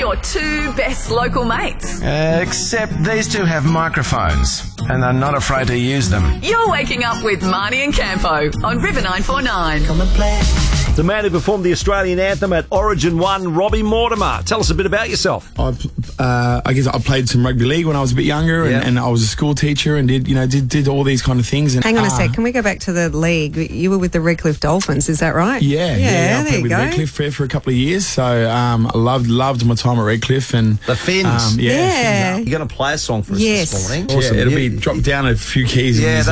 your two best local mates. Except these two have microphones and are not afraid to use them. You're waking up with Marnie and Campo on River 949. Come and play. The man who performed the Australian anthem at Origin 1, Robbie Mortimer. Tell us a bit about yourself. I guess I played some rugby league when I was a bit younger, and I was a school teacher and did all these kind of things. And, hang on a sec, can we go back to the league? You were with the Redcliffe Dolphins, is that right? Yeah. I there played you with go. Redcliffe for a couple of years, so I loved my time at Redcliffe. And The Fins. Yeah. You're going to play a song for us Yes. this morning. Awesome. It'll be dropped down a few keys. Yeah,